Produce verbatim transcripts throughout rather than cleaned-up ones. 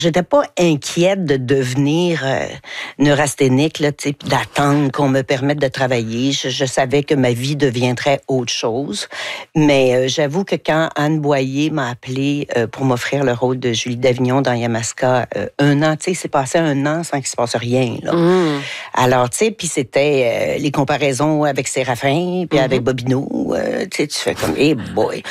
J'étais pas inquiète de devenir euh, neurasthénique, là, tu sais, d'attendre qu'on me permette de travailler. Je, je savais que ma vie deviendrait autre chose. Mais euh, j'avoue que quand Anne Boyer m'a appelée euh, pour m'offrir le rôle de Julie Davignon dans Yamaska, euh, un an, tu sais, c'est passé un an sans qu'il se passe rien, là. Mmh. Alors, tu sais, puis c'était euh, les comparaisons avec Séraphin, puis mmh. avec Bobino. Euh, tu sais, tu fais comme, hey boy!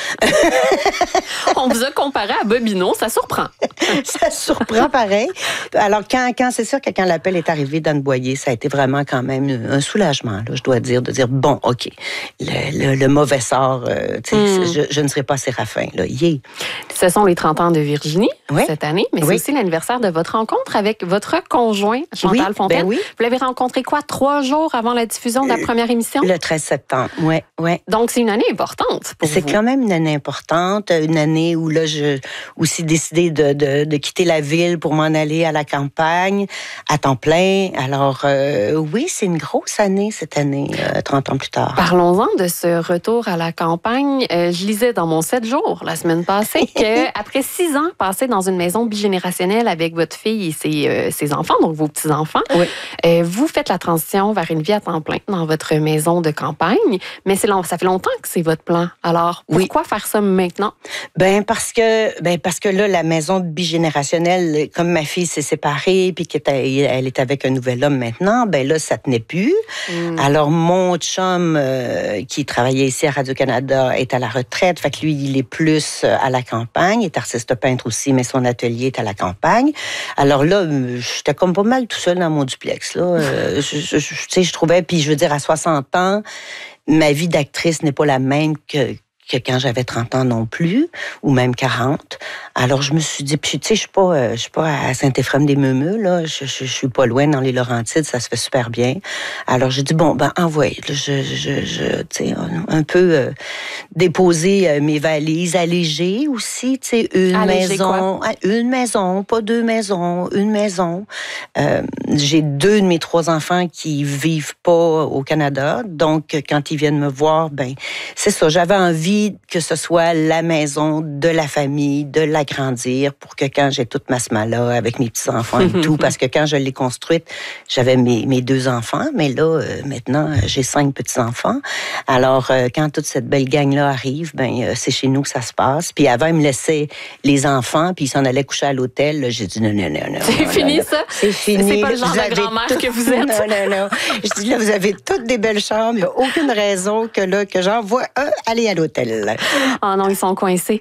On vous a comparé à Bobino, ça surprend. Ça surprend pareil. Alors, quand, quand c'est sûr que quand l'appel est arrivé d'Anne Boyer, ça a été vraiment quand même un soulagement, là, je dois dire, de dire, bon, OK, le, le, le mauvais sort, euh, tu sais, mm. je, je ne serai pas Séraphin, là, yeah. Ce sont les trente ans de Virginie, oui. cette année, mais oui. c'est aussi l'anniversaire de votre rencontre avec votre conjoint, Chantal oui, Fontaine. Ben oui. Vous l'avez rencontré quoi, trois jours avant la diffusion de la première émission? Le treize septembre, oui, oui. Donc, c'est une année importante pour c'est vous. C'est quand même une année importante, une année où là, je aussi décidé de, de, de quitter la ville pour m'en aller à la campagne, à temps plein. Alors, euh, oui, c'est une grosse année, cette année, euh, trente ans plus tard. Parlons-en de ce retour à la campagne. Euh, je lisais dans mon sept jours, la semaine passée, qu'après six ans passés dans une maison bigénérationnelle avec votre fille et ses, euh, ses enfants, donc vos petits-enfants, oui. euh, vous faites la transition vers une vie à temps plein dans votre maison de campagne, mais c'est long, ça fait longtemps que c'est votre plan. Alors, pourquoi oui. faire ça maintenant? Ben parce que, ben parce que là, la maison bigénérationnelle, comme ma fille s'est séparée puis qu'elle est avec un nouvel homme maintenant, ben là, ça tenait plus. Mm. Alors, mon chum, euh, qui travaillait ici à Radio-Canada, est à la retraite. Fait que lui, il est plus à la campagne. Il est artiste peintre aussi, mais son atelier est à la campagne. Alors là, j'étais comme pas mal tout seul dans mon duplex, là. Euh, je, je, je, tu sais, je trouvais, puis je veux dire, à soixante ans, ma vie d'actrice n'est pas la même que que quand j'avais trente ans non plus, ou même quarante. Alors, je me suis dit, puis tu sais, je suis pas, euh, je suis pas à Saint-Éphrem-des-Meumeux, là, je, je, je suis pas loin dans les Laurentides, ça se fait super bien. Alors, j'ai dit, bon, ben, envoyez, je, je, je, tu sais, un, un peu euh, déposer euh, mes valises, alléger aussi, tu sais, une alléger maison, quoi? une maison, pas deux maisons, une maison. Euh, j'ai deux de mes trois enfants qui vivent pas au Canada, donc quand ils viennent me voir, ben, c'est ça, j'avais envie que ce soit la maison de la famille, de l'agrandir pour que quand j'ai toute ma sma-là avec mes petits-enfants et tout, parce que quand je l'ai construite, j'avais mes, mes deux enfants, mais là, euh, maintenant, j'ai cinq petits-enfants. Alors, euh, quand toute cette belle gang-là arrive, ben euh, c'est chez nous que ça se passe. Puis avant, ils me laissaient les enfants, puis ils s'en allaient coucher à l'hôtel. Là, j'ai dit non, non, non, non. C'est non, fini, non, ça? C'est fini. C'est pas le genre de grand-mère tout... que vous êtes. Non, non, non. Je dis là, vous avez toutes des belles chambres. Il n'y a aucune raison que là, que j'envoie un aller à l'hôtel. Ah oh non, ils sont coincés.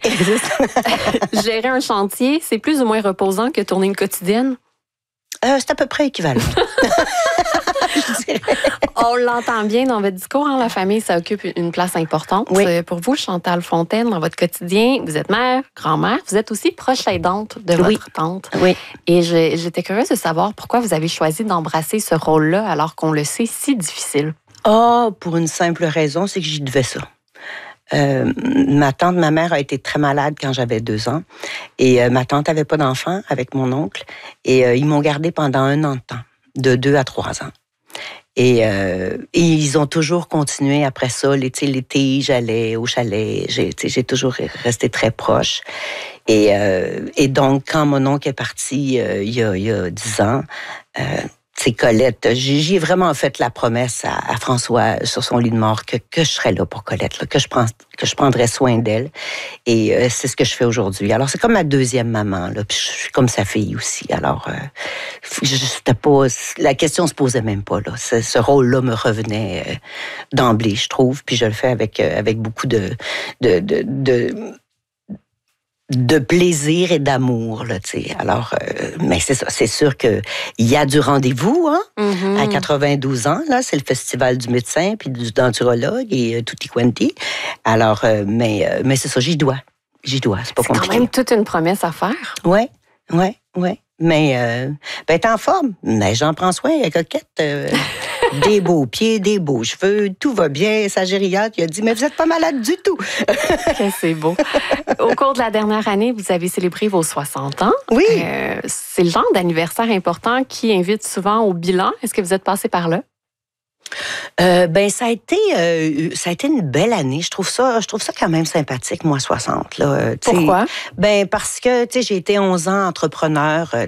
Gérer un chantier, c'est plus ou moins reposant que tourner une quotidienne? Euh, c'est à peu près équivalent. Je dirais. On l'entend bien dans votre discours, hein, la famille, ça occupe une place importante. Oui. Pour vous, Chantal Fontaine, dans votre quotidien, vous êtes mère, grand-mère, vous êtes aussi proche aidante de oui. votre tante. Oui. Et je, j'étais curieuse de savoir pourquoi vous avez choisi d'embrasser ce rôle-là alors qu'on le sait si difficile. Ah, oh, pour une simple raison, c'est que j'y devais ça. Euh, ma tante, ma mère a été très malade quand j'avais deux ans. Et euh, ma tante avait pas d'enfant avec mon oncle. Et euh, ils m'ont gardée pendant un an de temps, de deux à trois ans. Et, euh, et ils ont toujours continué après ça. L'été, l'été j'allais au chalet. J'ai, j'ai toujours resté très proche. Et, euh, et donc, quand mon oncle est parti euh, il y a, il y a dix ans, euh, c'est Colette. J'ai vraiment fait la promesse à, à François sur son lit de mort que, que je serais là pour Colette, là, que, je prends, que je prendrais soin d'elle. Et euh, c'est ce que je fais aujourd'hui. Alors, c'est comme ma deuxième maman, là, puis je suis comme sa fille aussi. Alors, euh, c'était pas, la question se posait même pas. Là. Ce, ce rôle-là me revenait euh, d'emblée, je trouve. Puis je le fais avec, euh, avec beaucoup de... de, de, de de plaisir et d'amour, là, tu sais. Alors, euh, mais c'est ça, c'est sûr que il y a du rendez-vous, hein, mm-hmm. à quatre-vingt-douze ans, là, c'est le festival du médecin puis du denturologue et euh, tutti quanti. Alors, euh, mais, euh, mais c'est ça, j'y dois, j'y dois, c'est pas c'est compliqué. C'est quand même toute une promesse à faire. Ouais, ouais, ouais. Mais, euh, ben, t'es en forme. Mais j'en prends soin, la coquette. Euh, des beaux pieds, des beaux cheveux, tout va bien. Sa gériatre, il a dit, mais vous n'êtes pas malade du tout. C'est beau. Au cours de la dernière année, vous avez célébré vos soixante ans. Oui. Euh, c'est le genre d'anniversaire important qui invite souvent au bilan. Est-ce que vous êtes passé par là? Euh, ben ça a été euh, ça a été une belle année. Je trouve ça je trouve ça quand même sympathique, moi soixante là. Pourquoi? Ben parce que tu sais j'ai été onze ans entrepreneur, tu